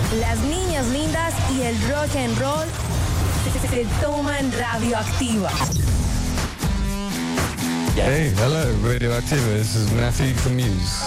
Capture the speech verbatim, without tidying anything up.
las niñas lindas y el rock and roll se, se toman Radioactiva. Hey, hello, Radioactive. This is Matthew from Muse.